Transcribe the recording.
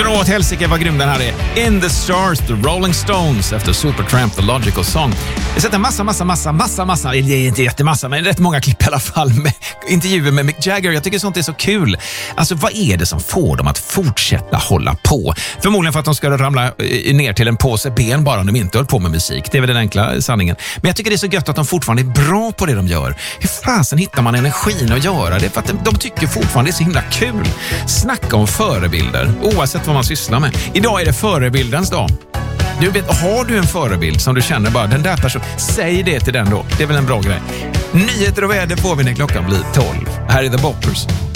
Dra åt helsike vad grym den här är. In the Stars, The Rolling Stones efter Supertramp, The Logical Song. Jag har sett massa, inte jättemassa, men rätt många klipp i alla fall med intervjuer med Mick Jagger. Jag tycker sånt är så kul. Alltså vad är det som får dem att fortsätta hålla på? Förmodligen för att de ska ramla ner till en påse ben bara om de inte höll på med musik. Det är väl den enkla sanningen. Men jag tycker det är så gött att de fortfarande är bra på det de gör. Hur fasen hittar man energin att göra det? För att de tycker fortfarande det är så himla kul. Snacka om förebilder, oavsett vad man sysslar med. Idag är det förebildens dag. Du vet, har du en förebild som du känner bara, den där personen, säg det till den då. Det är väl en bra grej. Nyheter och väder får vi när klockan blir 12. Här är The Boppers.